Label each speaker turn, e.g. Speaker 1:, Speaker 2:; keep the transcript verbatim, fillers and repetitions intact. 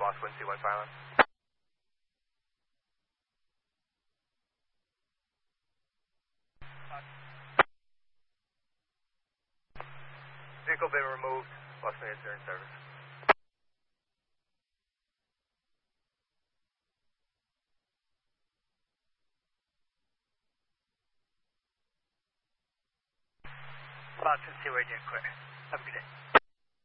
Speaker 1: lost one two one silent. Vehicle been removed. Lost minutes are in service.
Speaker 2: Boston two, radio clear. Have a good day.